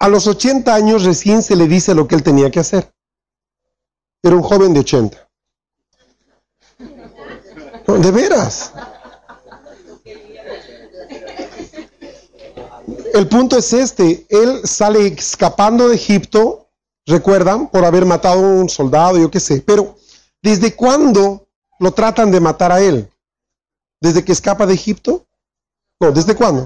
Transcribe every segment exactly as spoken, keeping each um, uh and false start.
A los ochenta años recién se le dice lo que él tenía que hacer. Era un joven de ochenta. No, de veras. El punto es este, él sale escapando de Egipto, recuerdan, por haber matado a un soldado, yo qué sé, pero ¿desde cuándo lo tratan de matar a él? ¿Desde que escapa de Egipto? No, ¿desde cuándo?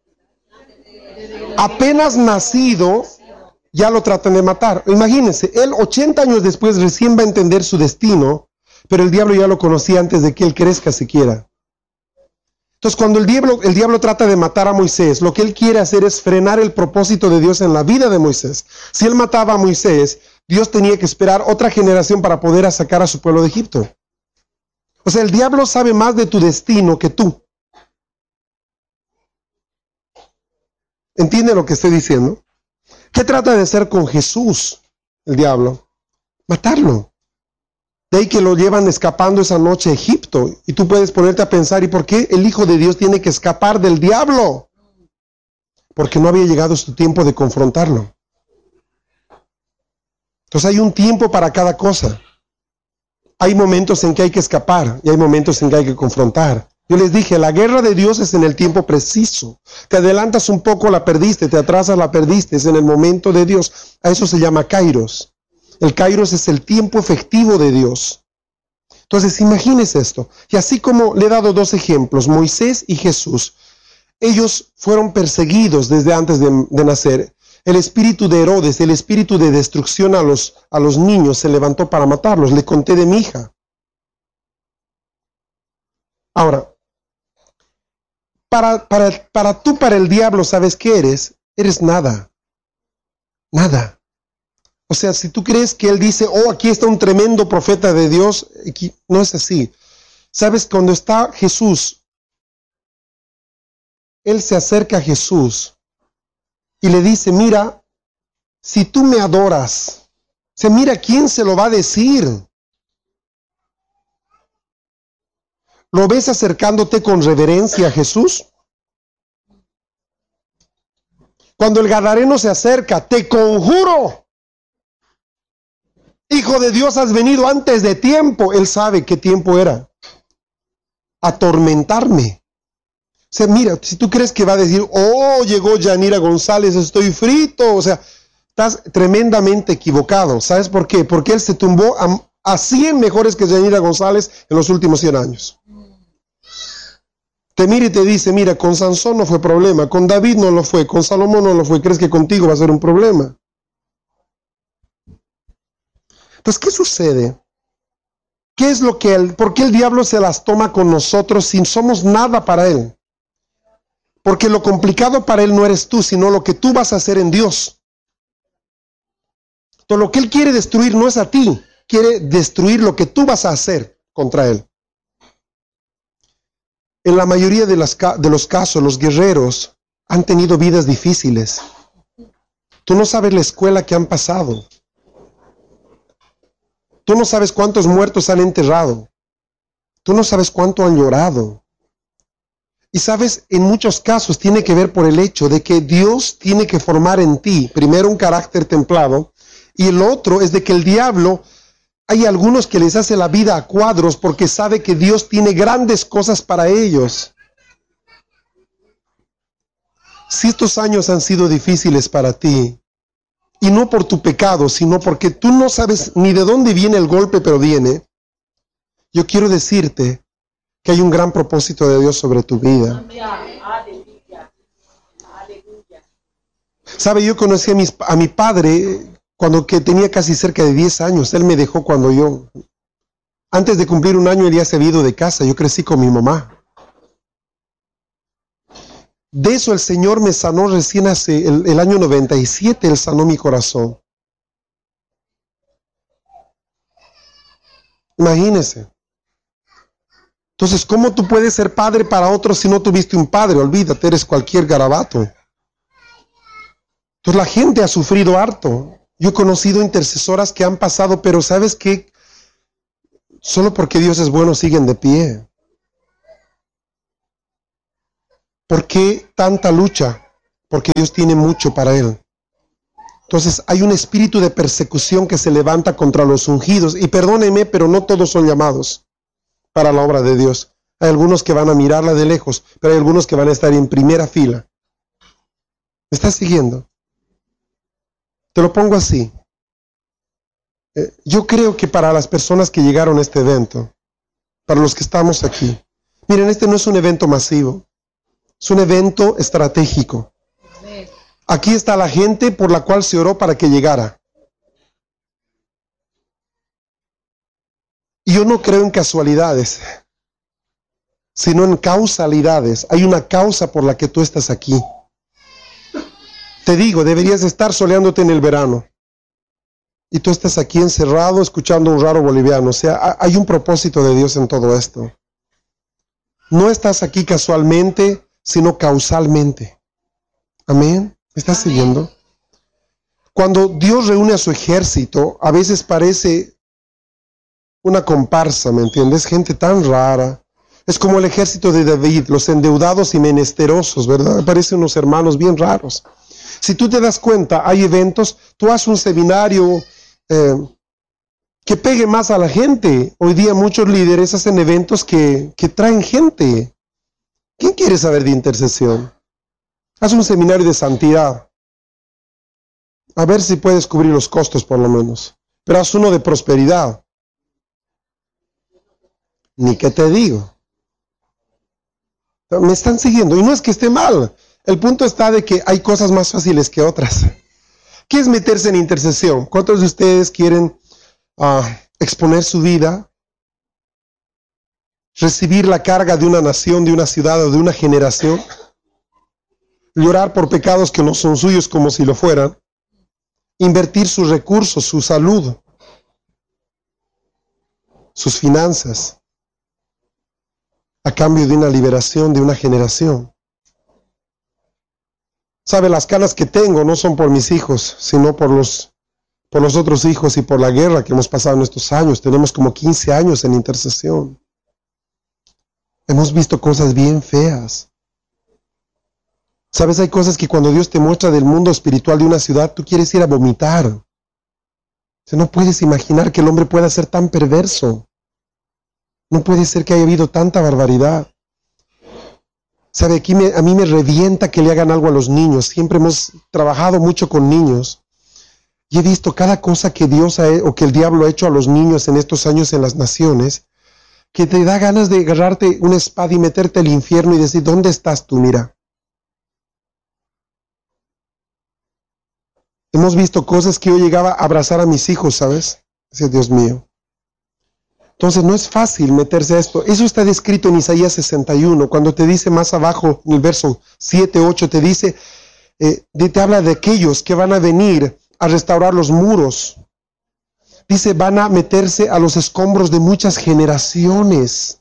Apenas nacido, ya lo tratan de matar. Imagínense, él ochenta años después recién va a entender su destino, pero el diablo ya lo conocía antes de que él crezca siquiera. Entonces, cuando el diablo, el diablo trata de matar a Moisés, lo que él quiere hacer es frenar el propósito de Dios en la vida de Moisés. Si él mataba a Moisés, Dios tenía que esperar otra generación para poder sacar a su pueblo de Egipto. O sea, el diablo sabe más de tu destino que tú. ¿Entiende lo que estoy diciendo? ¿Qué trata de hacer con Jesús, el diablo? Matarlo. De ahí que lo llevan escapando esa noche a Egipto. Y tú puedes ponerte a pensar, ¿y por qué el Hijo de Dios tiene que escapar del diablo? Porque no había llegado su tiempo de confrontarlo. Entonces hay un tiempo para cada cosa. Hay momentos en que hay que escapar y hay momentos en que hay que confrontar. Yo les dije, la guerra de Dios es en el tiempo preciso. Te adelantas un poco, la perdiste, te atrasas, la perdiste. Es en el momento de Dios. A eso se llama Kairos. El Kairos es el tiempo efectivo de Dios. Entonces, imagínese esto. Y así como le he dado dos ejemplos, Moisés y Jesús, ellos fueron perseguidos desde antes de, de nacer. El espíritu de Herodes, el espíritu de destrucción a los, a los niños se levantó para matarlos. Le conté de mi hija. Ahora, para, para, para tú, para el diablo, ¿sabes qué eres? Eres nada. Nada. O sea, si tú crees que él dice, oh, aquí está un tremendo profeta de Dios, aquí, no es así. ¿Sabes? Cuando está Jesús, él se acerca a Jesús y le dice, mira, si tú me adoras, se mira quién se lo va a decir. ¿Lo ves acercándote con reverencia a Jesús? Cuando el gadareno se acerca, te conjuro, Hijo de Dios, has venido antes de tiempo. Él sabe qué tiempo era. Atormentarme. O sea, mira, si tú crees que va a decir, oh, llegó Yanira González, estoy frito. O sea, estás tremendamente equivocado. ¿Sabes por qué? Porque él se tumbó a, a cien mejores que Yanira González en los últimos cien años. Te mira y te dice, mira, con Sansón no fue problema, con David no lo fue, con Salomón no lo fue. ¿Crees que contigo va a ser un problema? Entonces, ¿qué sucede? ¿Qué es lo que él, por qué el diablo se las toma con nosotros si somos nada para él? Porque lo complicado para él no eres tú, sino lo que tú vas a hacer en Dios. Todo lo que él quiere destruir no es a ti, quiere destruir lo que tú vas a hacer contra él. En la mayoría de, las, de los casos, los guerreros han tenido vidas difíciles. Tú no sabes la escuela que han pasado. Tú no sabes cuántos muertos han enterrado. Tú no sabes cuánto han llorado. Y sabes, en muchos casos tiene que ver por el hecho de que Dios tiene que formar en ti, primero un carácter templado, y el otro es de que el diablo, hay algunos que les hace la vida a cuadros porque sabe que Dios tiene grandes cosas para ellos. Si estos años han sido difíciles para ti, y no por tu pecado, sino porque tú no sabes ni de dónde viene el golpe, pero viene, yo quiero decirte que hay un gran propósito de Dios sobre tu vida. Sabe, yo conocí a, mis, a mi padre cuando que tenía casi cerca de diez años. Él me dejó cuando yo, antes de cumplir un año, él ya se había ido de casa. Yo crecí con mi mamá. De eso el Señor me sanó recién hace el, el año noventa y siete, Él sanó mi corazón. Imagínese. Entonces, ¿cómo tú puedes ser padre para otros si no tuviste un padre? Olvídate, eres cualquier garabato. Entonces la gente ha sufrido harto. Yo he conocido intercesoras que han pasado, pero ¿sabes qué? Solo porque Dios es bueno siguen de pie. ¿Por qué tanta lucha? Porque Dios tiene mucho para él. Entonces hay un espíritu de persecución que se levanta contra los ungidos. Y perdónenme, pero no todos son llamados para la obra de Dios. Hay algunos que van a mirarla de lejos, pero hay algunos que van a estar en primera fila. ¿Me estás siguiendo? Te lo pongo así. Eh, yo creo que para las personas que llegaron a este evento, para los que estamos aquí, miren, este no es un evento masivo, es un evento estratégico. Aquí está la gente por la cual se oró para que llegara. Y yo no creo en casualidades, sino en causalidades. Hay una causa por la que tú estás aquí. Te digo, deberías estar soleándote en el verano. Y tú estás aquí encerrado escuchando un raro boliviano. O sea, hay un propósito de Dios en todo esto. No estás aquí casualmente, sino causalmente. Amén. ¿Me estás siguiendo? Cuando Dios reúne a su ejército, a veces parece una comparsa, ¿me entiendes? Gente tan rara. Es como el ejército de David, los endeudados y menesterosos, ¿verdad? Parecen unos hermanos bien raros. Si tú te das cuenta, hay eventos, tú haces un seminario eh, que pegue más a la gente. Hoy día muchos líderes hacen eventos que, que traen gente. ¿Quién quiere saber de intercesión? Haz un seminario de santidad. A ver si puedes cubrir los costos por lo menos. Pero haz uno de prosperidad. Ni qué te digo. Me están siguiendo. Y no es que esté mal. El punto está de que hay cosas más fáciles que otras. ¿Qué es meterse en intercesión? ¿Cuántos de ustedes quieren uh, exponer su vida? Recibir la carga de una nación, de una ciudad o de una generación. Llorar por pecados que no son suyos como si lo fueran. Invertir sus recursos, su salud, sus finanzas, a cambio de una liberación de una generación. ¿Sabe? Las canas que tengo no son por mis hijos, sino por los, por los otros hijos y por la guerra que hemos pasado en estos años. Tenemos como quince años en intercesión. Hemos visto cosas bien feas. ¿Sabes? Hay cosas que cuando Dios te muestra del mundo espiritual de una ciudad, tú quieres ir a vomitar. O sea, no puedes imaginar que el hombre pueda ser tan perverso. No puede ser que haya habido tanta barbaridad. ¿Sabe? Aquí me, a mí me revienta que le hagan algo a los niños. Siempre hemos trabajado mucho con niños. Y he visto cada cosa que Dios ha, o que el diablo ha hecho a los niños en estos años en las naciones, que te da ganas de agarrarte una espada y meterte al infierno y decir, ¿dónde estás tú? Mira. Hemos visto cosas que yo llegaba a abrazar a mis hijos, ¿sabes? Decía, Dios mío. Entonces no es fácil meterse a esto. Eso está descrito en Isaías sesenta y uno, cuando te dice más abajo, en el verso siete, ocho, te dice, eh, te habla de aquellos que van a venir a restaurar los muros. Dice, van a meterse a los escombros de muchas generaciones.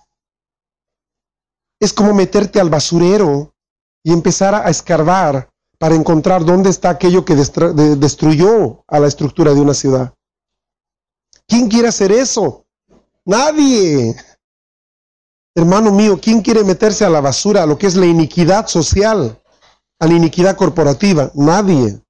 Es como meterte al basurero y empezar a escarbar para encontrar dónde está aquello que destru- de- destruyó a la estructura de una ciudad. ¿Quién quiere hacer eso? Nadie. Hermano mío, ¿quién quiere meterse a la basura, a lo que es la iniquidad social, a la iniquidad corporativa? Nadie.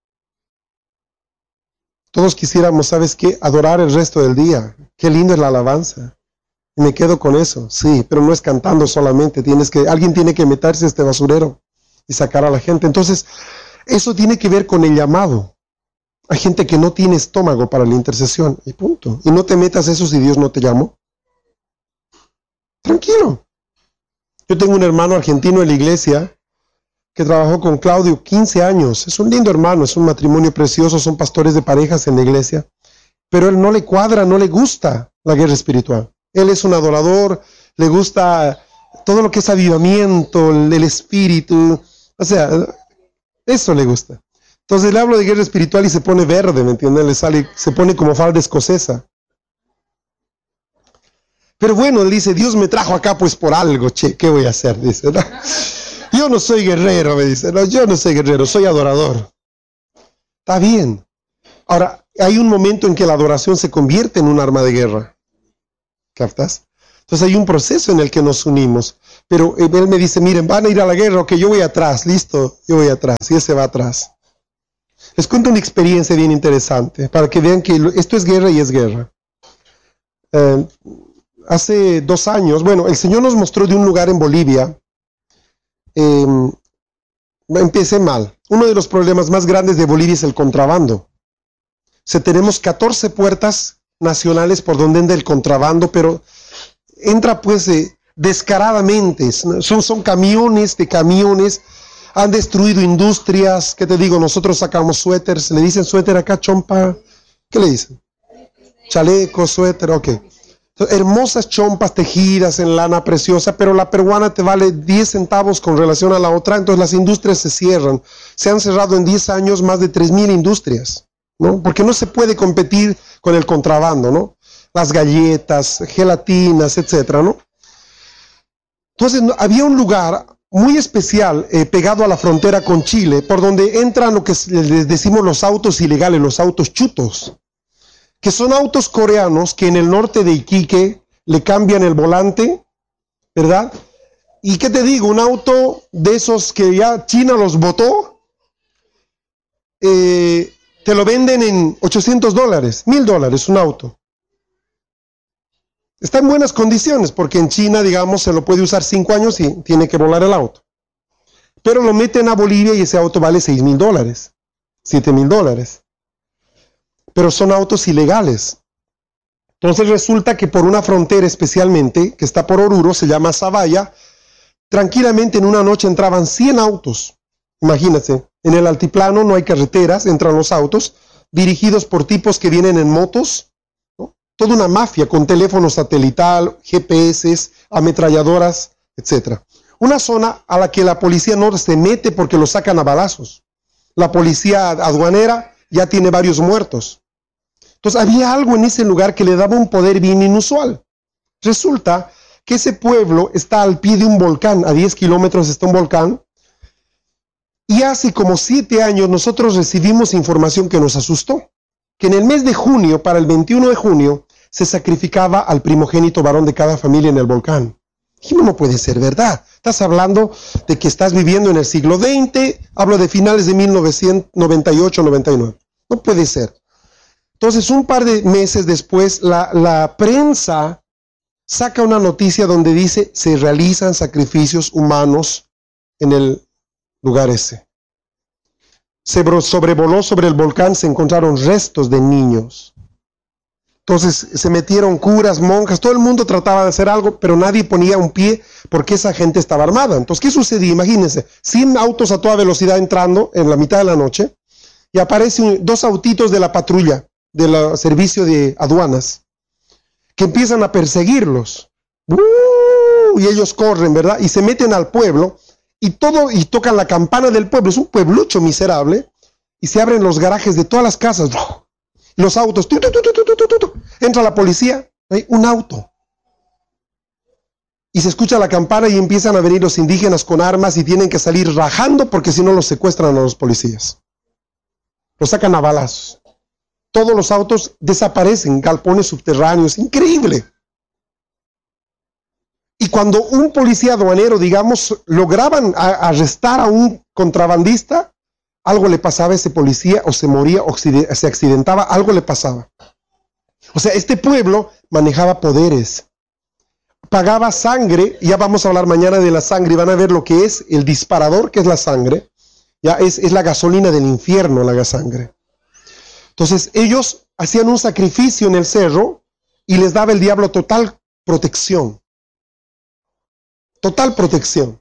Todos quisiéramos, ¿sabes qué? Adorar el resto del día. Qué lindo es la alabanza. Y me quedo con eso, sí, pero no es cantando solamente. Tienes que, alguien tiene que meterse a este basurero y sacar a la gente. Entonces, eso tiene que ver con el llamado. Hay gente que no tiene estómago para la intercesión, y punto. Y no te metas eso si Dios no te llamó. Tranquilo. Yo tengo un hermano argentino en la iglesia que trabajó con Claudio quince años. Es un lindo hermano, es un matrimonio precioso, son pastores de parejas en la iglesia. Pero él no le cuadra, no le gusta la guerra espiritual. Él es un adorador, le gusta todo lo que es avivamiento, el, el espíritu. O sea, eso le gusta. Entonces le hablo de guerra espiritual y se pone verde, ¿me entiendes? Le sale, se pone como falda escocesa. Pero bueno, él dice, Dios me trajo acá pues por algo, che, ¿qué voy a hacer? Dice, no, yo no soy guerrero, me dice, no, yo no soy guerrero, soy adorador. Está bien. Ahora, hay un momento en que la adoración se convierte en un arma de guerra. ¿Captas? Entonces hay un proceso en el que nos unimos. Pero él me dice, miren, van a ir a la guerra, ok, yo voy atrás, listo, yo voy atrás, y él se va atrás. Les cuento una experiencia bien interesante para que vean que esto es guerra y es guerra. Eh, hace dos años, bueno, el Señor nos mostró de un lugar en Bolivia. Eh, empecé mal. Uno de los problemas más grandes de Bolivia es el contrabando. O sea, tenemos catorce puertas nacionales por donde entra el contrabando, pero entra pues eh, descaradamente. Son, son camiones de camiones. Han destruido industrias. ¿Qué te digo? Nosotros sacamos suéteres. ¿Le dicen suéter acá, chompa? ¿Qué le dicen? Chaleco, suéter, ok. Hermosas chompas tejidas en lana preciosa, pero la peruana te vale diez centavos con relación a la otra, entonces las industrias se cierran. Se han cerrado en diez años más de tres mil industrias, ¿no? Porque no se puede competir con el contrabando, ¿no? Las galletas, gelatinas, etcétera, ¿no? Entonces había un lugar muy especial eh, pegado a la frontera con Chile, por donde entran lo que les decimos los autos ilegales, los autos chutos, que son autos coreanos que en el norte de Iquique le cambian el volante, ¿verdad? Y qué te digo, un auto de esos que ya China los botó, eh, te lo venden en ochocientos dólares, mil dólares un auto. Está en buenas condiciones, porque en China, digamos, se lo puede usar cinco años y tiene que volar el auto. Pero lo meten a Bolivia y ese auto vale seis mil dólares, siete mil dólares. Pero son autos ilegales. Entonces resulta que por una frontera especialmente, que está por Oruro, se llama Zavalla, tranquilamente en una noche entraban cien autos. Imagínense, en el altiplano no hay carreteras, entran los autos, dirigidos por tipos que vienen en motos, ¿no? Toda una mafia con teléfono satelital, G P S, ametralladoras, etcétera. Una zona a la que la policía no se mete porque lo sacan a balazos. La policía aduanera ya tiene varios muertos. Entonces había algo en ese lugar que le daba un poder bien inusual. Resulta que ese pueblo está al pie de un volcán, a diez kilómetros está un volcán, y hace como siete años nosotros recibimos información que nos asustó, que en el mes de junio, para el veintiuno de junio, se sacrificaba al primogénito varón de cada familia en el volcán. Dijimos, no puede ser verdad. Estás hablando de que estás viviendo en el siglo veinte, hablo de finales de mil novecientos noventa y ocho noventa y nueve. No puede ser. Entonces, un par de meses después, la, la prensa saca una noticia donde dice, se realizan sacrificios humanos en el lugar ese. Se sobrevoló sobre el volcán, se encontraron restos de niños. Entonces se metieron curas, monjas, todo el mundo trataba de hacer algo, pero nadie ponía un pie porque esa gente estaba armada. Entonces, ¿qué sucedía? Imagínense, cien autos a toda velocidad entrando en la mitad de la noche y aparecen dos autitos de la patrulla, del servicio de aduanas, que empiezan a perseguirlos. ¡Uh! Y ellos corren, ¿verdad? Y se meten al pueblo y todo, y tocan la campana del pueblo. Es un pueblucho miserable y se abren los garajes de todas las casas. Los autos, tu, tu, tu, tu, tu, tu, tu, tu. Entra la policía, hay un auto. Y se escucha la campana y empiezan a venir los indígenas con armas y tienen que salir rajando porque si no los secuestran a los policías. Los sacan a balazos. Todos los autos desaparecen, galpones subterráneos, increíble. Y cuando un policía aduanero, digamos, lograban a, arrestar a un contrabandista, algo le pasaba a ese policía, o se moría, o se accidentaba, algo le pasaba. O sea, este pueblo manejaba poderes, pagaba sangre, ya vamos a hablar mañana de la sangre, y van a ver lo que es el disparador, que es la sangre, ya es, es la gasolina del infierno, la sangre. Entonces, ellos hacían un sacrificio en el cerro, y les daba el diablo total protección. Total protección.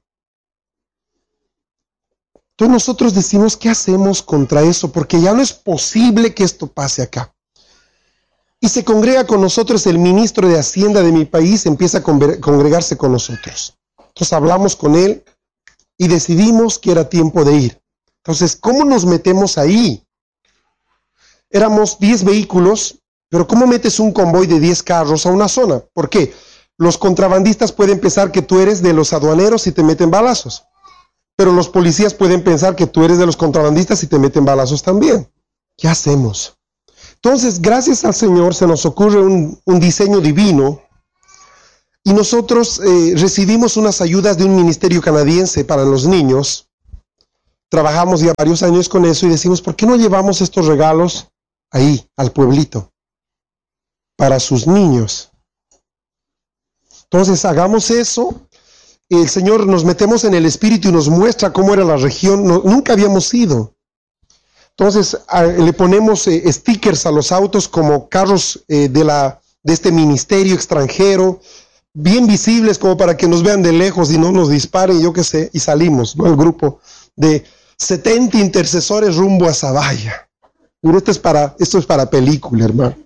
Entonces nosotros decimos, ¿qué hacemos contra eso? Porque ya no es posible que esto pase acá. Y se congrega con nosotros el ministro de Hacienda de mi país, empieza a congregarse con nosotros. Entonces hablamos con él y decidimos que era tiempo de ir. Entonces, ¿cómo nos metemos ahí? Éramos diez vehículos, pero ¿cómo metes un convoy de diez carros a una zona? ¿Por qué? Los contrabandistas pueden pensar que tú eres de los aduaneros y te meten balazos. Pero los policías pueden pensar que tú eres de los contrabandistas y te meten balazos también. ¿Qué hacemos? Entonces, gracias al Señor, se nos ocurre un, un diseño divino y nosotros eh, recibimos unas ayudas de un ministerio canadiense para los niños trabajamos ya varios años con eso y decimos, ¿por qué no llevamos estos regalos ahí, al pueblito, para sus niños? Entonces hagamos eso. El Señor, nos metemos en el espíritu y nos muestra cómo era la región. No, nunca habíamos ido. Entonces a, le ponemos eh, stickers a los autos como carros eh, de, la, de este ministerio extranjero, bien visibles como para que nos vean de lejos y no nos disparen, yo qué sé, y salimos, ¿no? El grupo de setenta intercesores rumbo a Zabaya. Esto es para, esto es para película, hermano.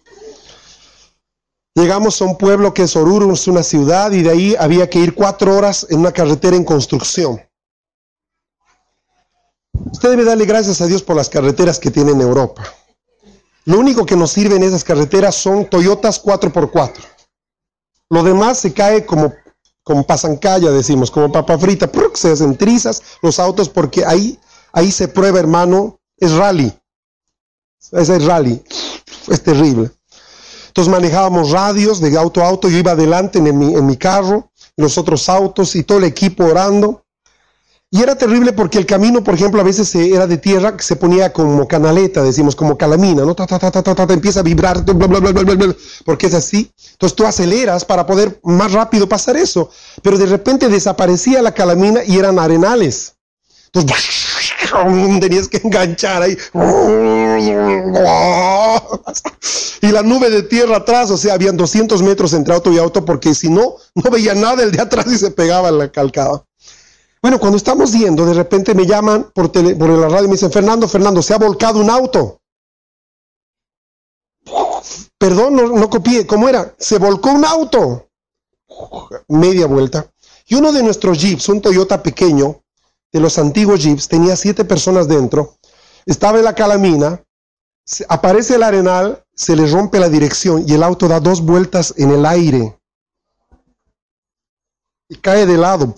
Llegamos a un pueblo que es Oruro, es una ciudad, y de ahí había que ir cuatro horas en una carretera en construcción. Usted debe darle gracias a Dios por las carreteras que tiene en Europa. Lo único que nos sirve en esas carreteras son Toyotas cuatro por cuatro. Lo demás se cae como, como pasancaya, decimos, como papa frita. Se hacen trizas los autos porque ahí, ahí se prueba, hermano, es rally. Ese es rally. Es terrible. Entonces manejábamos radios de auto a auto, yo iba adelante en mi, en mi carro, los otros autos y todo el equipo orando. Y era terrible porque el camino, por ejemplo, a veces era de tierra que se ponía como canaleta, decimos, como calamina, ¿no? Ta, ta, ta, ta, ta, ta, empieza a vibrar, bla, bla, bla, bla, bla, bla, porque es así. Entonces tú aceleras para poder más rápido pasar eso. Pero de repente desaparecía la calamina y eran arenales. Entonces tenías que enganchar ahí. Y la nube de tierra atrás, o sea, habían doscientos metros entre auto y auto, porque si no, no veía nada el de atrás y se pegaba en la calcada. Bueno, cuando estamos yendo, de repente me llaman por, tele, por la radio y me dicen, Fernando, Fernando, se ha volcado un auto. Perdón, no, no copié, ¿cómo era? Se volcó un auto. Media vuelta. Y uno de nuestros jeeps, un Toyota pequeño, de los antiguos jeeps, tenía siete personas dentro, estaba en la calamina, se, aparece el arenal, se le rompe la dirección y el auto da dos vueltas en el aire y cae de lado.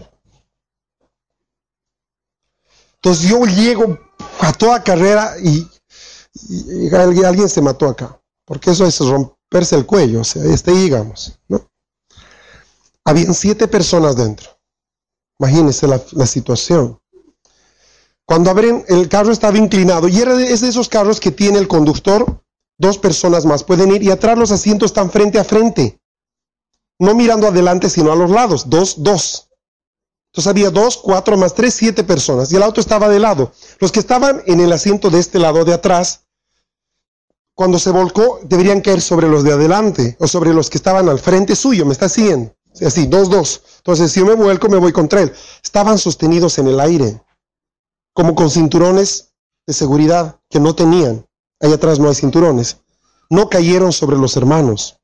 Entonces yo llego a toda carrera y, y, y alguien, alguien se mató acá, porque eso es romperse el cuello, o sea, este digamos, ¿no? Habían siete personas dentro. Imagínense la, la situación. Cuando abren, el carro estaba inclinado y era de, es de esos carros que tiene el conductor, dos personas más pueden ir y atrás los asientos están frente a frente, no mirando adelante sino a los lados, dos, dos. Entonces había dos, cuatro más tres, siete personas y el auto estaba de lado. Los que estaban en el asiento de este lado de atrás, cuando se volcó deberían caer sobre los de adelante o sobre los que estaban al frente suyo, ¿me está siguiendo? Así, dos, dos. Entonces, si yo me vuelco, me voy contra él. Estaban sostenidos en el aire, como con cinturones de seguridad que no tenían. Ahí atrás no hay cinturones. No cayeron sobre los hermanos.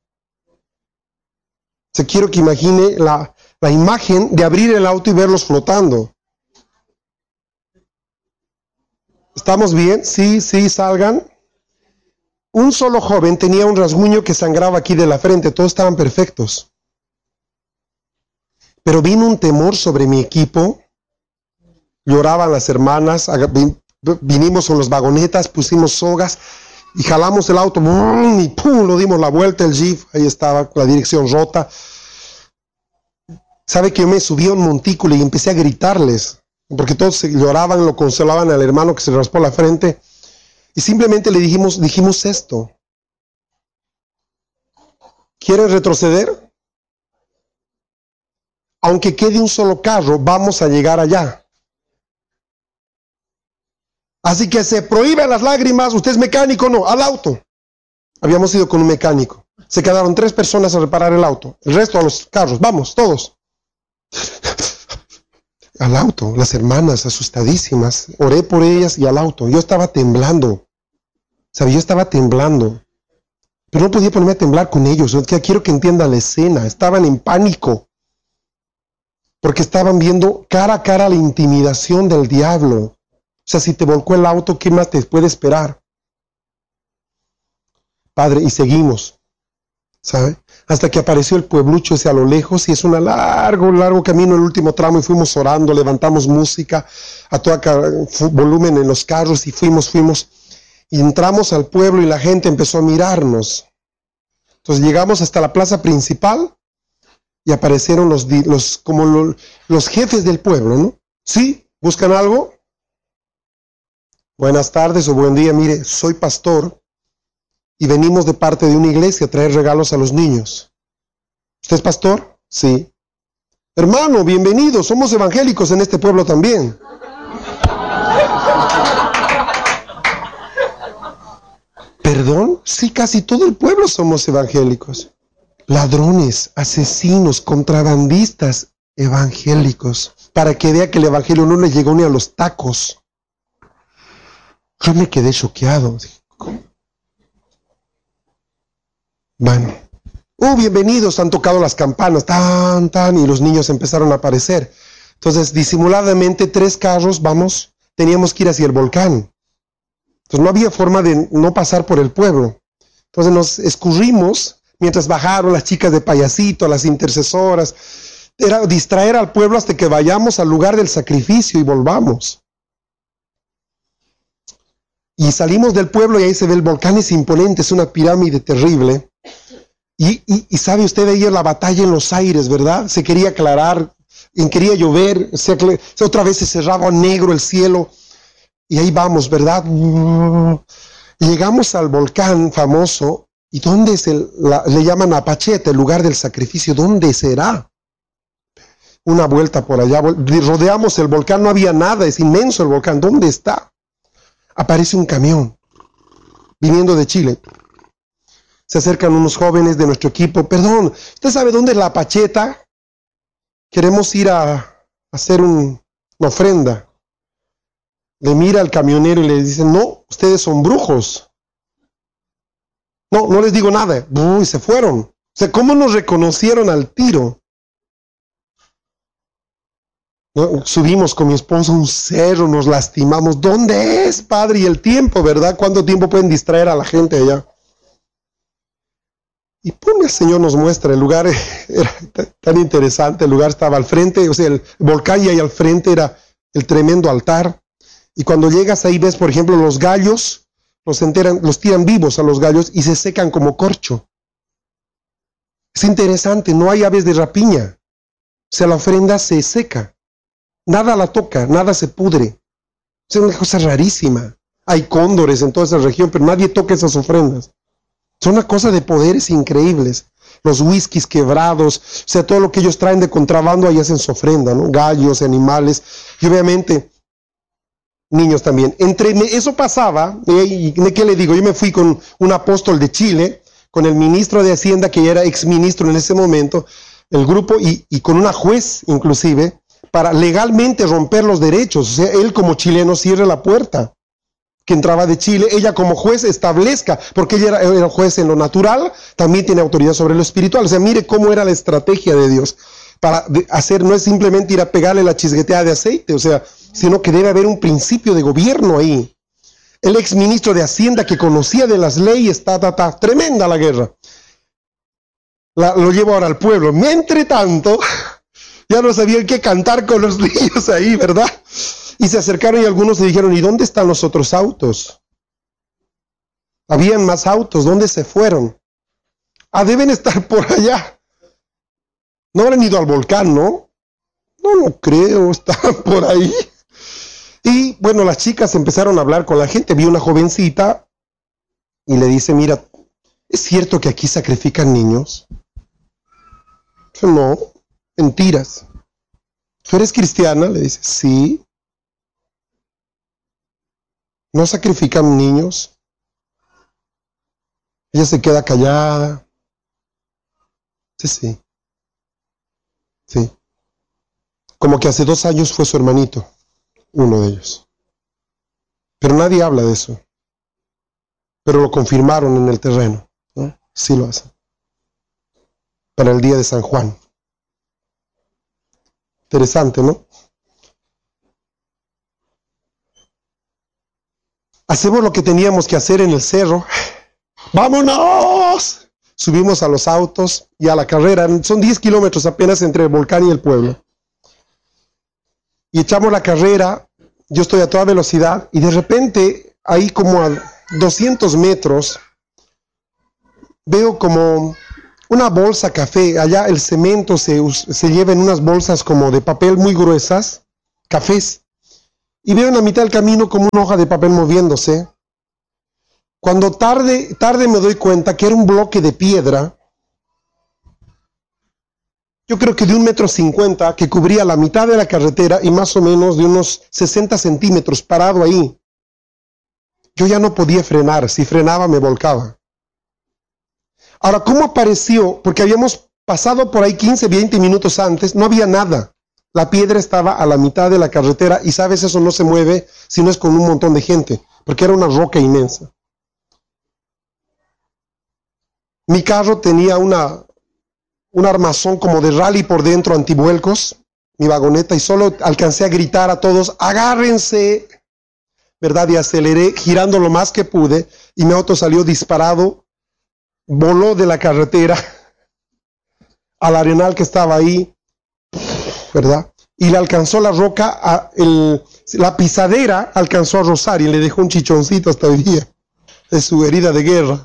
O sea, quiero que imagine la, la imagen de abrir el auto y verlos flotando. ¿Estamos bien? Sí, sí, salgan. Un solo joven tenía un rasguño que sangraba aquí de la frente. Todos estaban perfectos. Pero vino un temor sobre mi equipo, lloraban las hermanas, vinimos con las vagonetas, pusimos sogas y jalamos el auto, y pum, lo dimos la vuelta, el jeep, ahí estaba, la dirección rota. ¿Sabe que yo me subí a un montículo y empecé a gritarles? Porque todos lloraban, lo consolaban al hermano que se raspó la frente, y simplemente le dijimos, dijimos esto: ¿quieren retroceder? Aunque quede un solo carro, vamos a llegar allá. Así que se prohíben las lágrimas. Usted es mecánico, no, al auto. Habíamos ido con un mecánico. Se quedaron tres personas a reparar el auto. El resto a los carros. Vamos, todos. Al auto, las hermanas asustadísimas. Oré por ellas y al auto. Yo estaba temblando. ¿Sabe? Yo estaba temblando. Pero no podía ponerme a temblar con ellos. Yo quiero que entiendan la escena. Estaban en pánico. Porque estaban viendo cara a cara la intimidación del diablo. O sea, si te volcó el auto, ¿qué más te puede esperar? Padre, y seguimos, ¿sabe? Hasta que apareció el pueblucho ese a lo lejos, y es un largo, largo camino, el último tramo, y fuimos orando, levantamos música a todo volumen en los carros, y fuimos, fuimos, y entramos al pueblo, y la gente empezó a mirarnos. Entonces llegamos hasta la plaza principal, y aparecieron los, los como lo, los jefes del pueblo, ¿no? ¿Sí? ¿Buscan algo? Buenas tardes o buen día. Mire, soy pastor y venimos de parte de una iglesia a traer regalos a los niños. ¿Usted es pastor? Sí. Hermano, bienvenido. Somos evangélicos en este pueblo también. ¿Perdón? Sí, casi todo el pueblo somos evangélicos. Ladrones, asesinos, contrabandistas, evangélicos. Para que vea que el evangelio no le llegó ni a los tacos. Yo me quedé choqueado. ¿Cómo? Bueno. Oh, bienvenidos, han tocado las campanas, tan, tan, y los niños empezaron a aparecer. Entonces, disimuladamente, tres carros, vamos, teníamos que ir hacia el volcán. Entonces, no había forma de no pasar por el pueblo. Entonces, nos escurrimos, mientras bajaron las chicas de payasito, las intercesoras. Era distraer al pueblo hasta que vayamos al lugar del sacrificio y volvamos. Y salimos del pueblo y ahí se ve el volcán, es imponente, es una pirámide terrible. Y, y, y sabe usted, veía la batalla en los aires, ¿verdad? Se quería aclarar, y quería llover, se, otra vez se cerraba negro el cielo. Y ahí vamos, ¿verdad? Llegamos al volcán famoso. ¿Y dónde es el, la, le llaman Apacheta, el lugar del sacrificio? ¿Dónde será? Una vuelta por allá, rodeamos el volcán, no había nada, es inmenso el volcán. ¿Dónde está? Aparece un camión, viniendo de Chile. Se acercan unos jóvenes de nuestro equipo. Perdón, ¿usted sabe dónde es la Apacheta? Queremos ir a, a hacer un, una ofrenda. Le mira al camionero y le dice, no, ustedes son brujos. No, no les digo nada. Uy, se fueron. O sea, ¿cómo nos reconocieron al tiro? ¿No? Subimos con mi esposa a un cerro, nos lastimamos. ¿Dónde es, padre? Y el tiempo, ¿verdad? ¿Cuánto tiempo pueden distraer a la gente allá? Y pum, el Señor nos muestra, el lugar era tan interesante, el lugar estaba al frente, o sea, el volcán y ahí al frente era el tremendo altar. Y cuando llegas ahí ves, por ejemplo, los gallos, los enteran, los tiran vivos a los gallos y se secan como corcho. Es interesante, no hay aves de rapiña. O sea, la ofrenda se seca. Nada la toca, nada se pudre. Es una cosa rarísima. Hay cóndores en toda esa región, pero nadie toca esas ofrendas. Son una cosa de poderes increíbles. Los whiskies quebrados, o sea, todo lo que ellos traen de contrabando ahí hacen su ofrenda, ¿no? Gallos, animales, y obviamente niños también. Entre eso pasaba, y ¿qué le digo? Yo me fui con un apóstol de Chile, con el ministro de Hacienda, que era exministro en ese momento, el grupo, y, y con una juez inclusive, para legalmente romper los derechos. O sea, él como chileno cierra la puerta que entraba de Chile, ella como juez establezca, porque ella era, era juez en lo natural, también tiene autoridad sobre lo espiritual. O sea, mire cómo era la estrategia de Dios para hacer, no es simplemente ir a pegarle la chisgueteada de aceite, o sea, sino que debe haber un principio de gobierno ahí. El ex ministro de Hacienda que conocía de las leyes, ta, ta, ta, tremenda la guerra. La, lo llevo ahora al pueblo. Entre tanto, ya no sabían qué cantar con los niños ahí, ¿verdad? Y se acercaron y algunos le dijeron, ¿y dónde están los otros autos? Habían más autos, ¿dónde se fueron? Ah, deben estar por allá. No habrán ido al volcán, ¿no? No lo creo, estaban por ahí. Y bueno, las chicas empezaron a hablar con la gente. Vi una jovencita y le dice, mira, ¿es cierto que aquí sacrifican niños? No, mentiras. ¿Tú eres cristiana? Le dice, sí. ¿No sacrifican niños? Ella se queda callada. Sí, sí. Sí. Como que hace dos años fue su hermanito, uno de ellos. Pero nadie habla de eso. Pero lo confirmaron en el terreno, ¿no? Sí lo hacen. Para el día de San Juan. Interesante, ¿no? Hacemos lo que teníamos que hacer en el cerro. ¡Vámonos! Subimos a los autos y a la carrera. Son diez kilómetros apenas entre el volcán y el pueblo. Y echamos la carrera. Yo estoy a toda velocidad. Y de repente, ahí como a doscientos metros, veo como una bolsa café. Allá el cemento se, se lleva en unas bolsas como de papel muy gruesas. Cafés. y veo en la mitad del camino como una hoja de papel moviéndose. Cuando tarde, tarde me doy cuenta que era un bloque de piedra, yo creo que de un metro cincuenta, que cubría la mitad de la carretera y más o menos de unos sesenta centímetros parado ahí. Yo ya no podía frenar, si frenaba me volcaba. Ahora, ¿cómo apareció? Porque habíamos pasado por ahí quince, veinte minutos antes, no había nada. La piedra estaba a la mitad de la carretera y sabes, eso no se mueve si no es con un montón de gente, porque era una roca inmensa. Mi carro tenía una, un armazón como de rally por dentro, antivuelcos, mi vagoneta, y solo alcancé a gritar a todos, agárrense, ¿verdad? Y aceleré girando lo más que pude y mi auto salió disparado, voló de la carretera al arenal que estaba ahí, ¿verdad? Y le alcanzó la roca, a el, la pisadera alcanzó a rozar y le dejó un chichoncito hasta hoy día de su herida de guerra.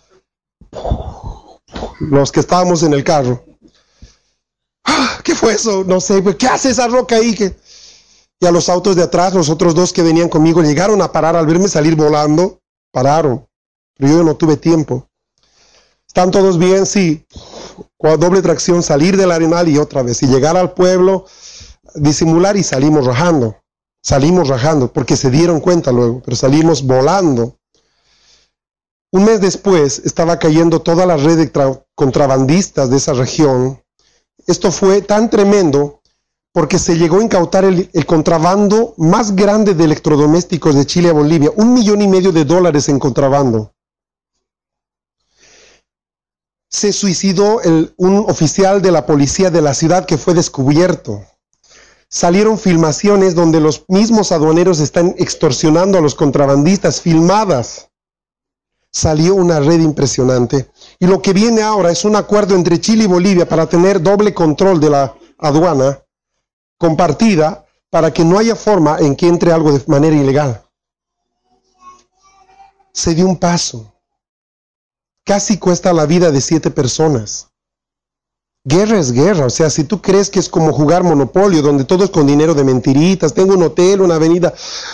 Los que estábamos en el carro. ¡Ah! ¿Qué fue eso? No sé, ¿qué hace esa roca ahí? ¿Qué? Y a los autos de atrás, los otros dos que venían conmigo, llegaron a parar al verme salir volando, pararon, pero yo no tuve tiempo. ¿Están todos bien? Sí. Con doble tracción, salir del arenal y otra vez, y llegar al pueblo, disimular y salimos rajando, salimos rajando, porque se dieron cuenta luego, pero salimos volando. Un mes después estaba cayendo toda la red de contrabandistas de esa región. Esto fue tan tremendo porque se llegó a incautar el, el contrabando más grande de electrodomésticos de Chile a Bolivia, un millón y medio de dólares en contrabando. Se suicidó el, un oficial de la policía de la ciudad que fue descubierto. Salieron filmaciones donde los mismos aduaneros están extorsionando a los contrabandistas, filmadas. Salió una red impresionante. Y lo que viene ahora es un acuerdo entre Chile y Bolivia para tener doble control de la aduana compartida para que no haya forma en que entre algo de manera ilegal. Se dio un paso. Casi cuesta la vida de siete personas. Guerra es guerra. O sea, si tú crees que es como jugar Monopolio, donde todo es con dinero de mentiritas, tengo un hotel, una avenida.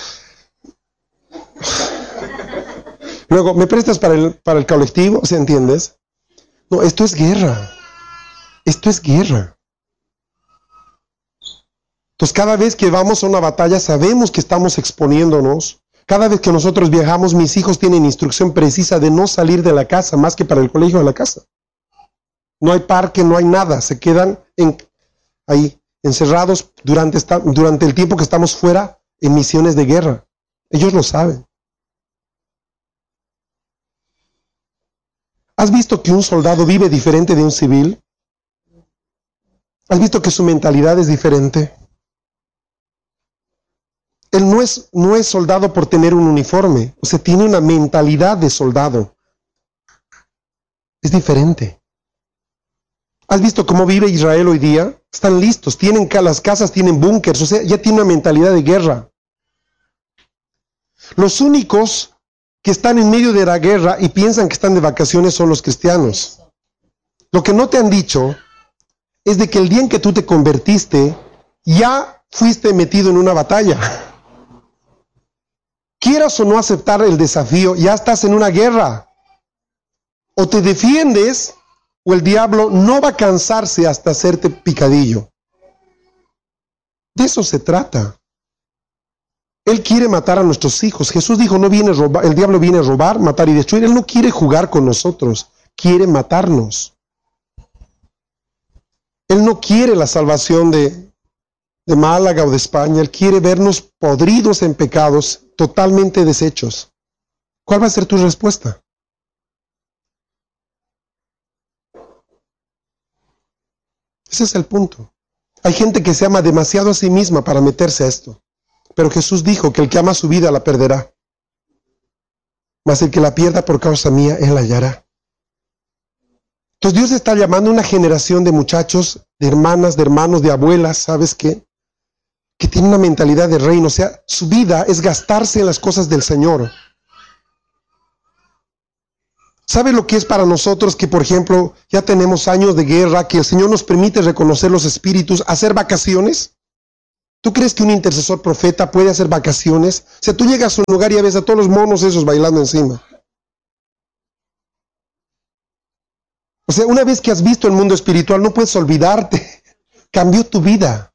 Luego, ¿me prestas para el, para el colectivo? ¿Se entiendes? No, esto es guerra. Esto es guerra. Entonces, cada vez que vamos a una batalla, sabemos que estamos exponiéndonos. Cada vez que nosotros viajamos, mis hijos tienen instrucción precisa de no salir de la casa, más que para el colegio de la casa. No hay parque, no hay nada. Se quedan en, ahí, encerrados durante, esta, durante el tiempo que estamos fuera en misiones de guerra. Ellos lo saben. ¿Has visto que un soldado vive diferente de un civil? ¿Has visto que su mentalidad es diferente? Él no es, no es soldado por tener un uniforme, o sea, tiene una mentalidad de soldado. Es diferente. ¿Has visto cómo vive Israel hoy día? Están listos, tienen las casas, tienen búnkers, o sea, ya tiene una mentalidad de guerra. Los únicos que están en medio de la guerra y piensan que están de vacaciones son los cristianos. Lo que no te han dicho es de que el día en que tú te convertiste, ya fuiste metido en una batalla. Quieras o no aceptar el desafío, ya estás en una guerra. O te defiendes, o el diablo no va a cansarse hasta hacerte picadillo. De eso se trata. Él quiere matar a nuestros hijos. Jesús dijo, no viene a robar, el diablo viene a robar, matar y destruir. Él no quiere jugar con nosotros, quiere matarnos. Él no quiere la salvación de, de Málaga o de España. Él quiere vernos podridos en pecados, totalmente deshechos. ¿Cuál va a ser tu respuesta? Ese es el punto. Hay gente que se ama demasiado a sí misma para meterse a esto. Pero Jesús dijo que el que ama su vida la perderá. Mas el que la pierda por causa mía, él la hallará. Entonces Dios está llamando a una generación de muchachos, de hermanas, de hermanos, de abuelas, ¿sabes qué? Que tienen una mentalidad de reino. O sea, su vida es gastarse en las cosas del Señor. ¿Sabe lo que es para nosotros que, por ejemplo, ya tenemos años de guerra, que el Señor nos permite reconocer los espíritus, hacer vacaciones? ¿Tú crees que un intercesor profeta puede hacer vacaciones? O sea, tú llegas a un lugar y ves a todos los monos esos bailando encima. O sea, una vez que has visto el mundo espiritual, no puedes olvidarte. Cambió tu vida.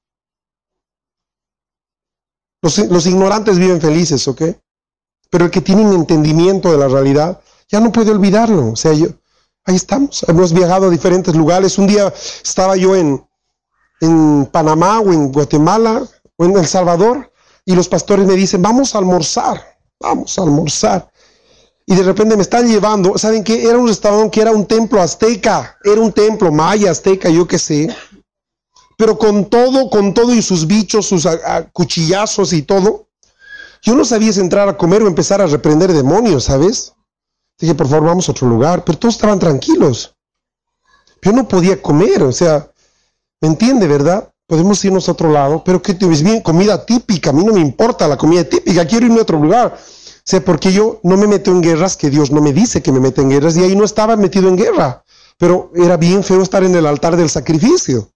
Los, los ignorantes viven felices, ¿ok? Pero el que tiene un entendimiento de la realidad, ya no puede olvidarlo. O sea, yo, ahí estamos. Hemos viajado a diferentes lugares. Un día estaba yo en, en Panamá o en Guatemala o en El Salvador y los pastores me dicen, vamos a almorzar, vamos a almorzar. Y de repente me están llevando, ¿saben qué? Era un restaurante que era un templo azteca, era un templo maya, azteca, yo qué sé. Pero con todo, con todo y sus bichos, sus a, a, cuchillazos y todo. Yo no sabía si entrar a comer o empezar a reprender demonios, ¿sabes? Dije, por favor, vamos a otro lugar. Pero todos estaban tranquilos. Yo no podía comer, o sea, ¿me entiende, verdad? Podemos irnos a otro lado, pero que te ves bien, comida típica. A mí no me importa la comida típica, quiero irme a otro lugar. O sea, porque yo no me meto en guerras que Dios no me dice que me meta en guerras, y ahí no estaba metido en guerra. Pero era bien feo estar en el altar del sacrificio.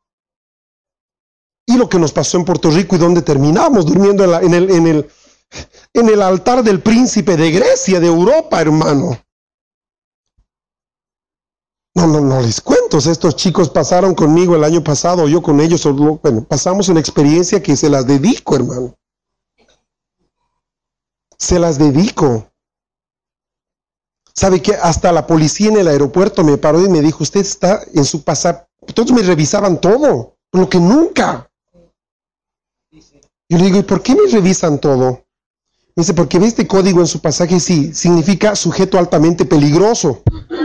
Y lo que nos pasó en Puerto Rico y donde terminamos durmiendo en, la, en, el, en, el, en el altar del príncipe de Grecia, de Europa, hermano. No, no, no les cuento. Estos chicos pasaron conmigo el año pasado, yo con ellos, bueno, pasamos una experiencia que se las dedico, hermano. Se las dedico. ¿Sabe qué? Hasta la policía en el aeropuerto me paró y me dijo, usted está en su pasaporte. Todos me revisaban todo, lo que nunca. Yo le digo, ¿y por qué me revisan todo? Me dice, porque ve este código en su pasaje, sí, significa sujeto altamente peligroso.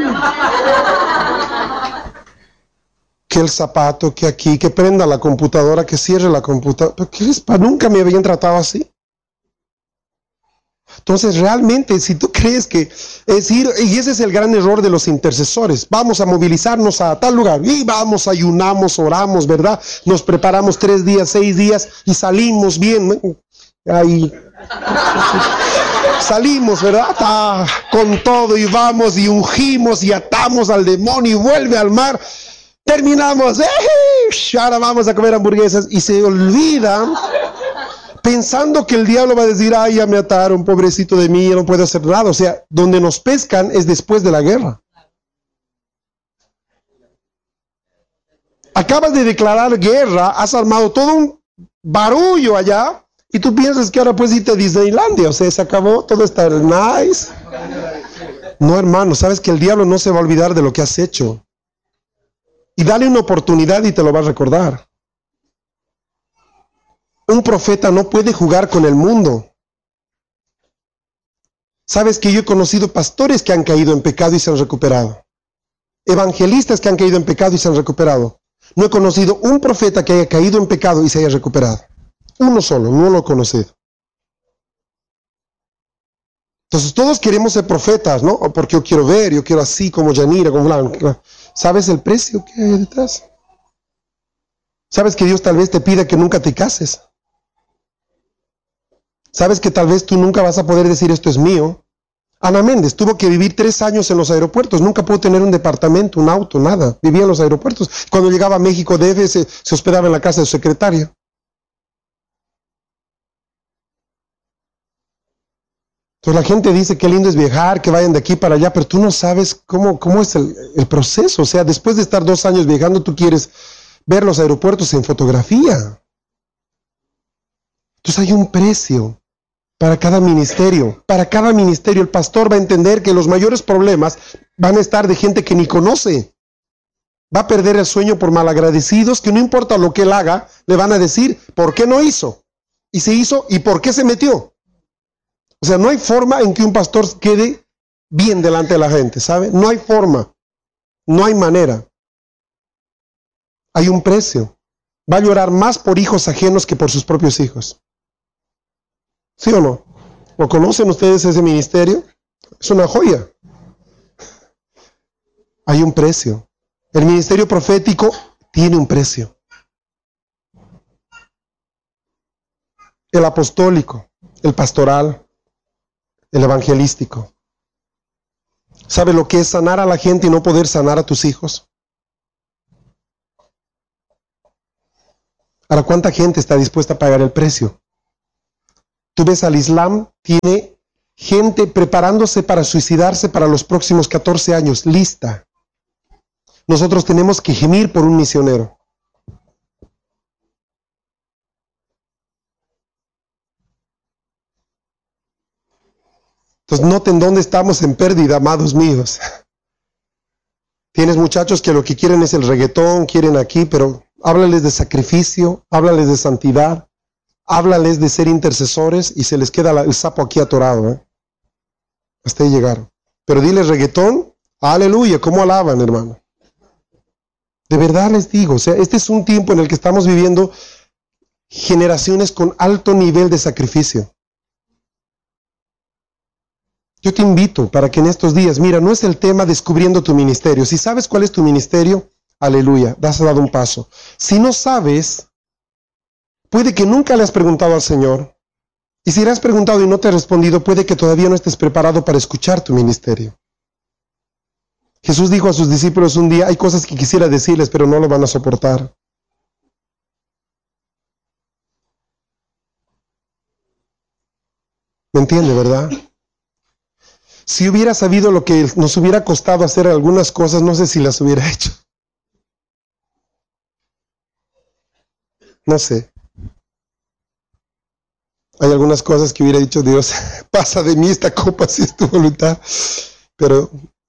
Que el zapato, que aquí, que prenda la computadora, que cierre la computadora. ¿Pero qué les pasa? Nunca me habían tratado así. Entonces, realmente, si tú crees que es ir, y ese es el gran error de los intercesores, vamos a movilizarnos a tal lugar, y vamos, ayunamos, oramos, ¿verdad? Nos preparamos tres días, seis días, y salimos bien, ahí, salimos, ¿verdad? Ah, con todo, y vamos, y ungimos, y atamos al demonio, y vuelve al mar, terminamos, ¡eh! Ahora vamos a comer hamburguesas, y se olvidan, pensando que el diablo va a decir, ay, ya me ataron, pobrecito de mí, ya no puedo hacer nada. O sea, donde nos pescan es después de la guerra. Acabas de declarar guerra, has armado todo un barullo allá, y tú piensas que ahora puedes irte a Disneylandia. O sea, se acabó, todo está nice. No, hermano, sabes que el diablo no se va a olvidar de lo que has hecho. Y dale una oportunidad y te lo va a recordar. Un profeta no puede jugar con el mundo. Sabes que yo he conocido pastores que han caído en pecado y se han recuperado. Evangelistas que han caído en pecado y se han recuperado. No he conocido un profeta que haya caído en pecado y se haya recuperado. Uno solo, no lo he conocido. Entonces todos queremos ser profetas, ¿no? Porque yo quiero ver, yo quiero así como Yanira, como Blanca. ¿Sabes el precio que hay detrás? ¿Sabes que Dios tal vez te pida que nunca te cases? ¿Sabes que tal vez tú nunca vas a poder decir esto es mío? Ana Méndez tuvo que vivir tres años en los aeropuertos, nunca pudo tener un departamento, un auto, nada. Vivía en los aeropuertos. Cuando llegaba a México D F se, se hospedaba en la casa de su secretaria. Entonces la gente dice que lindo es viajar, que vayan de aquí para allá, pero tú no sabes cómo, cómo es el, el proceso. O sea, después de estar dos años viajando, tú quieres ver los aeropuertos en fotografía. Entonces hay un precio. Para cada ministerio, para cada ministerio, el pastor va a entender que los mayores problemas van a estar de gente que ni conoce. Va a perder el sueño por malagradecidos, que no importa lo que él haga, le van a decir por qué no hizo. Y se hizo, y por qué se metió. O sea, no hay forma en que un pastor quede bien delante de la gente, ¿sabe? No hay forma, no hay manera. Hay un precio. Va a llorar más por hijos ajenos que por sus propios hijos. ¿Sí o no? ¿O conocen ustedes ese ministerio? Es una joya. Hay un precio. El ministerio profético tiene un precio. El apostólico, el pastoral, el evangelístico. ¿Sabe lo que es sanar a la gente y no poder sanar a tus hijos? Ahora, ¿cuánta gente está dispuesta a pagar el precio? Tú ves al Islam, tiene gente preparándose para suicidarse para los próximos catorce años, lista. Nosotros tenemos que gemir por un misionero. Entonces noten dónde estamos en pérdida, amados míos. Tienes muchachos que lo que quieren es el reggaetón, quieren aquí, pero háblales de sacrificio, háblales de santidad, háblales de ser intercesores y se les queda el sapo aquí atorado. ¿eh? Hasta ahí llegaron. Pero diles reggaetón, aleluya, ¿cómo alaban, hermano? De verdad les digo, o sea, este es un tiempo en el que estamos viviendo generaciones con alto nivel de sacrificio. Yo te invito para que en estos días, mira, no es el tema descubriendo tu ministerio. Si sabes cuál es tu ministerio, aleluya, has dado un paso. Si no sabes, puede que nunca le has preguntado al Señor. Y si le has preguntado y no te ha respondido, puede que todavía no estés preparado para escuchar tu ministerio. Jesús dijo a sus discípulos un día, hay cosas que quisiera decirles, pero no lo van a soportar. ¿Me entiende, verdad? Si hubiera sabido lo que nos hubiera costado hacer algunas cosas, no sé si las hubiera hecho. No sé. Hay algunas cosas que hubiera dicho Dios, pasa de mí esta copa si es tu voluntad. Pero,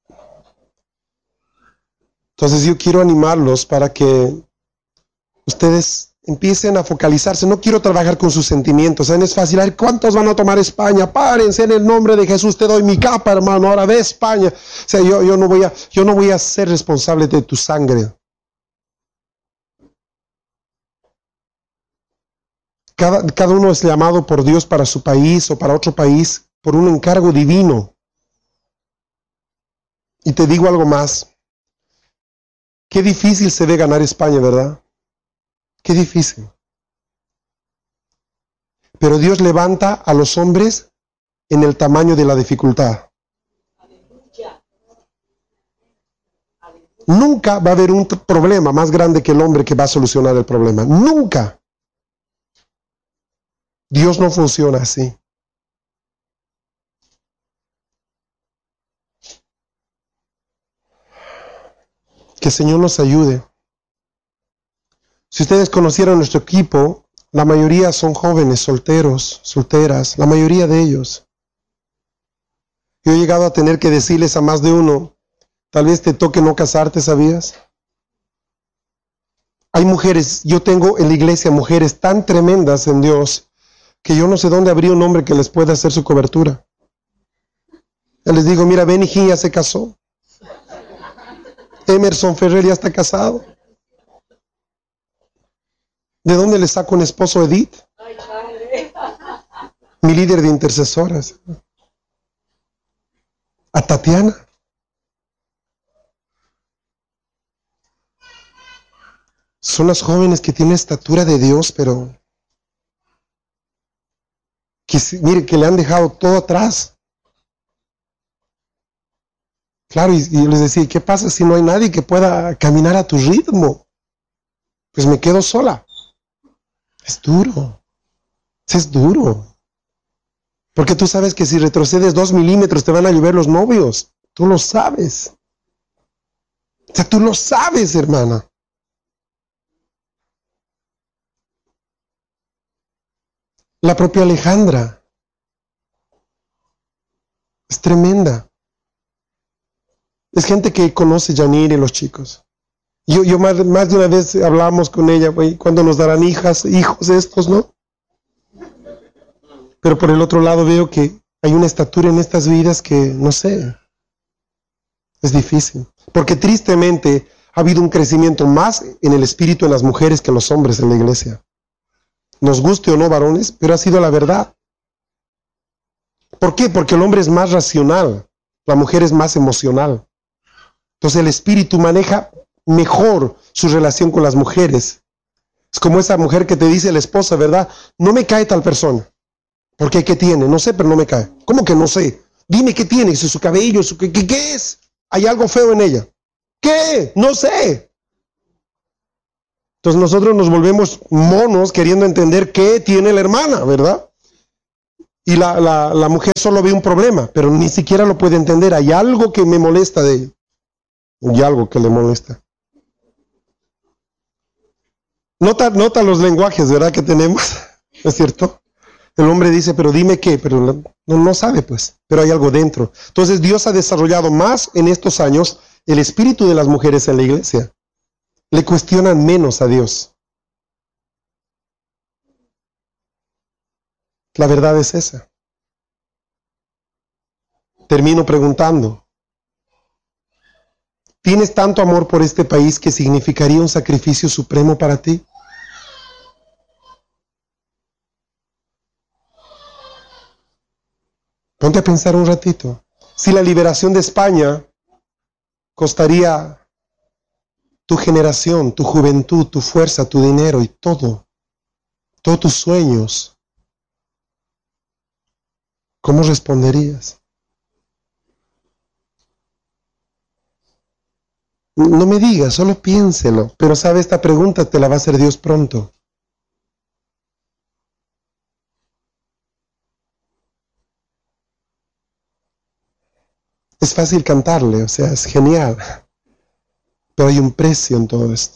entonces yo quiero animarlos para que ustedes empiecen a focalizarse. No quiero trabajar con sus sentimientos. ¿Saben? Es fácil. A ver, ¿cuántos van a tomar España? Párense, en el nombre de Jesús te doy mi capa, hermano. Ahora ve España. O sea, yo, yo, no voy a, yo no voy a ser responsable de tu sangre. Cada, cada uno es llamado por Dios para su país o para otro país por un encargo divino. Y te digo algo más. Qué difícil se ve ganar España, ¿verdad? Qué difícil. Pero Dios levanta a los hombres en el tamaño de la dificultad. Nunca va a haber un problema más grande que el hombre que va a solucionar el problema. Nunca. Dios no funciona así. Que el Señor nos ayude. Si ustedes conocieran nuestro equipo, la mayoría son jóvenes, solteros, solteras, la mayoría de ellos. Yo he llegado a tener que decirles a más de uno, tal vez te toque no casarte, ¿sabías? Hay mujeres, yo tengo en la iglesia mujeres tan tremendas en Dios, que yo no sé dónde habría un hombre que les pueda hacer su cobertura. Ya les digo, mira, Benny Hinn ya se casó. Emerson Ferrer ya está casado. ¿De dónde le saco un esposo, Edith? Mi líder de intercesoras. A Tatiana. Son las jóvenes que tienen estatura de Dios, pero que, mire, que le han dejado todo atrás. Claro, y, y les decía, ¿qué pasa si no hay nadie que pueda caminar a tu ritmo? Pues me quedo sola. Es duro. Es duro. Porque tú sabes que si retrocedes dos milímetros te van a llover los novios. Tú lo sabes. O sea, tú lo sabes, hermana. La propia Alejandra. Es tremenda. Es gente que conoce Yanir y los chicos. Yo, yo más, más de una vez hablamos con ella, güey, cuando nos darán hijas, hijos estos, ¿no? Pero por el otro lado veo que hay una estatura en estas vidas que, no sé, es difícil. Porque tristemente ha habido un crecimiento más en el espíritu en las mujeres que en los hombres en la iglesia. Nos guste o no, varones, pero ha sido la verdad. ¿Por qué? Porque el hombre es más racional, la mujer es más emocional. Entonces el espíritu maneja mejor su relación con las mujeres. Es como esa mujer que te dice la esposa, ¿verdad? No me cae tal persona. ¿Por qué? ¿Qué tiene? No sé, pero no me cae. ¿Cómo que no sé? Dime qué tiene, su, su cabello, su, ¿qué, qué es? Hay algo feo en ella. ¿Qué? No sé. Entonces nosotros nos volvemos monos queriendo entender qué tiene la hermana, ¿verdad? Y la, la, la mujer solo ve un problema, pero ni siquiera lo puede entender. Hay algo que me molesta de ella. Hay algo que le molesta. Nota, nota los lenguajes, ¿verdad? Que tenemos, ¿no es cierto? El hombre dice, pero dime qué, pero no, no sabe pues, pero hay algo dentro. Entonces Dios ha desarrollado más en estos años el espíritu de las mujeres en la iglesia. Le cuestionan menos a Dios. La verdad es esa. Termino preguntando, ¿tienes tanto amor por este país que significaría un sacrificio supremo para ti? Ponte a pensar un ratito. Si la liberación de España costaría tu generación, tu juventud, tu fuerza, tu dinero y todo, todos tus sueños, ¿cómo responderías? No me digas, solo piénselo, pero sabe, esta pregunta te la va a hacer Dios pronto. Es fácil cantarle, o sea, es genial, pero hay un precio en todo esto.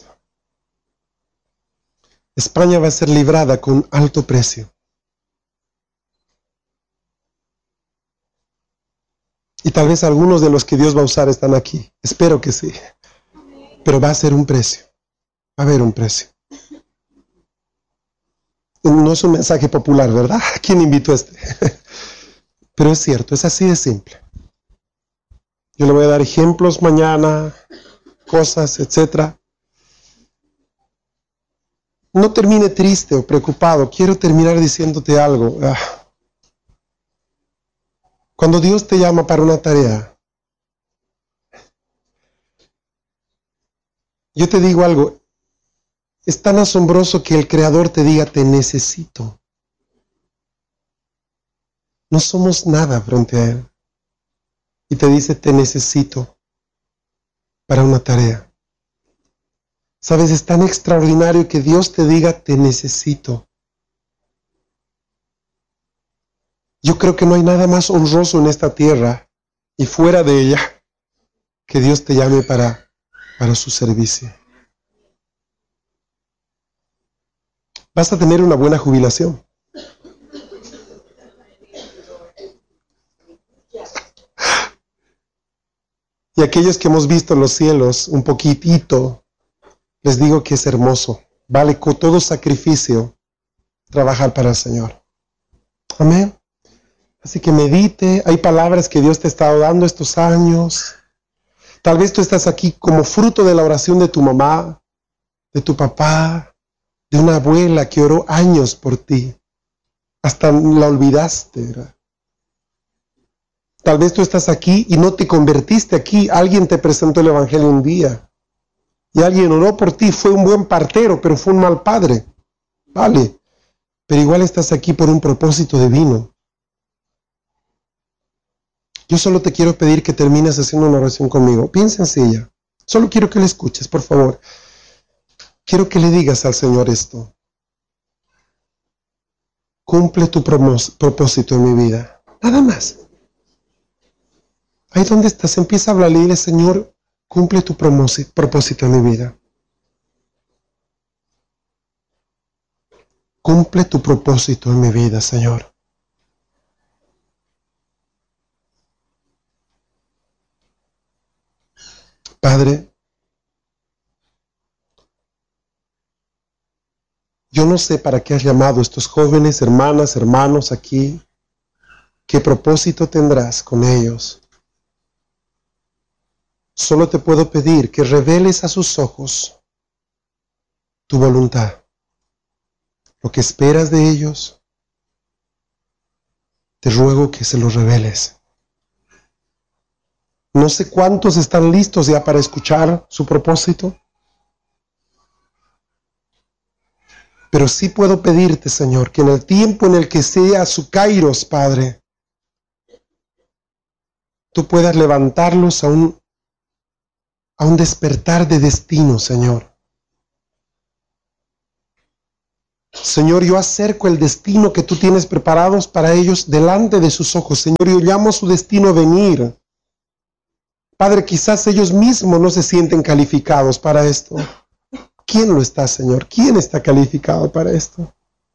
España va a ser librada con alto precio. Y tal vez algunos de los que Dios va a usar están aquí. Espero que sí. Pero va a ser un precio. Va a haber un precio. No es un mensaje popular, ¿verdad? ¿Quién invitó a este? Pero es cierto, es así de simple. Yo le voy a dar ejemplos mañana, cosas, etcétera. No termine triste o preocupado. Quiero terminar diciéndote algo. Cuando Dios te llama para una tarea, yo te digo algo. Es tan asombroso que el Creador te diga, te necesito. No somos nada frente a Él. Y te dice, te necesito para una tarea. Sabes, es tan extraordinario que Dios te diga, te necesito. Yo creo que no hay nada más honroso en esta tierra y fuera de ella que Dios te llame para, para su servicio. Vas a tener una buena jubilación. Y aquellos que hemos visto los cielos un poquitito, les digo que es hermoso. Vale con todo sacrificio trabajar para el Señor. Amén. Así que medite. Hay palabras que Dios te ha estado dando estos años. Tal vez tú estás aquí como fruto de la oración de tu mamá, de tu papá, de una abuela que oró años por ti. Hasta la olvidaste, ¿verdad? Tal vez tú estás aquí y no te convertiste aquí. Alguien te presentó el Evangelio un día. Y alguien oró por ti. Fue un buen partero, pero fue un mal padre. Vale. Pero igual estás aquí por un propósito divino. Yo solo te quiero pedir que termines haciendo una oración conmigo. Bien sencilla. Solo quiero que le escuches, por favor. Quiero que le digas al Señor esto. Cumple tu propósito en mi vida. Nada más. Ahí donde estás, empieza a hablarle y dile, Señor, cumple tu propósito en mi vida. Cumple tu propósito en mi vida, Señor. Padre, yo no sé para qué has llamado a estos jóvenes, hermanas, hermanos aquí. ¿Qué propósito tendrás con ellos? Solo te puedo pedir que reveles a sus ojos tu voluntad, lo que esperas de ellos. Te ruego que se lo reveles. No sé cuántos están listos ya para escuchar su propósito, pero sí puedo pedirte, Señor, que en el tiempo en el que sea su kairos, Padre, tú puedas levantarlos a un, a un despertar de destino, Señor. Señor, yo acerco el destino que tú tienes preparados para ellos delante de sus ojos. Señor, yo llamo a su destino a venir. Padre, quizás ellos mismos no se sienten calificados para esto. ¿Quién lo está, Señor? ¿Quién está calificado para esto?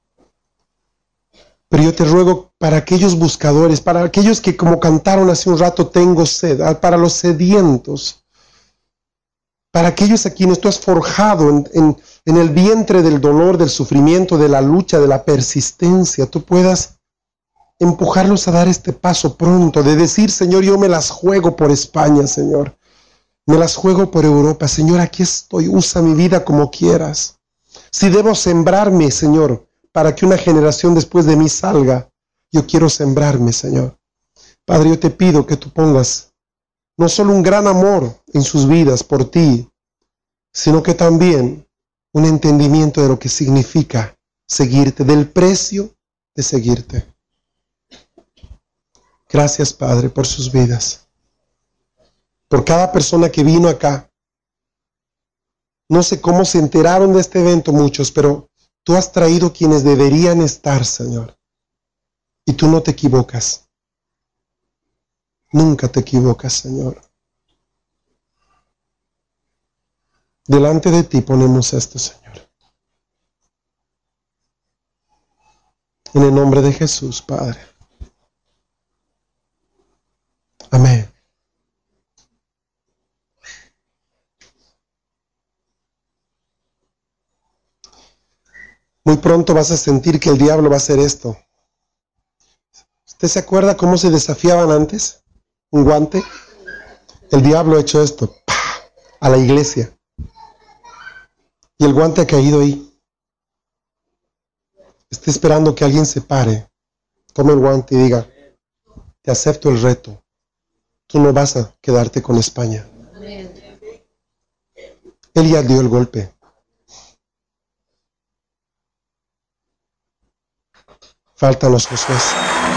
Pero yo te ruego para aquellos buscadores, para aquellos que como cantaron hace un rato, tengo sed, para los sedientos, para aquellos a quienes tú has forjado en, en, en el vientre del dolor, del sufrimiento, de la lucha, de la persistencia, tú puedas empujarlos a dar este paso pronto, de decir, Señor, yo me las juego por España, Señor, me las juego por Europa, Señor, aquí estoy, usa mi vida como quieras. Si debo sembrarme, Señor, para que una generación después de mí salga, yo quiero sembrarme, Señor. Padre, yo te pido que tú pongas no solo un gran amor en sus vidas por ti, sino que también un entendimiento de lo que significa seguirte, del precio de seguirte. Gracias, Padre, por sus vidas. Por cada persona que vino acá. No sé cómo se enteraron de este evento muchos, pero tú has traído quienes deberían estar, Señor. Y tú no te equivocas. Nunca te equivocas, Señor. Delante de ti ponemos esto, Señor. En el nombre de Jesús, Padre. Amén. Muy pronto vas a sentir que el diablo va a hacer esto. ¿Usted se acuerda cómo se desafiaban antes? Un guante. El diablo ha hecho esto. ¡Pah! A la iglesia. Y el guante ha caído ahí. Está esperando que alguien se pare. Tome el guante y diga, te acepto el reto. Tú no vas a quedarte con España. Él ya dio el golpe. Faltan los Josué.